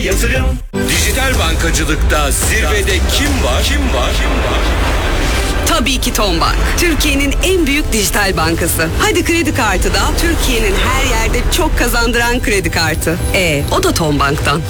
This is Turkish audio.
yatırım. Dijital bankacılıkta zirvede kim var? Tabii ki Tombank. Türkiye'nin en büyük dijital bankası. Hadi kredi kartı da Türkiye'nin her yerde çok kazandıran kredi kartı. O da Tombank'tan.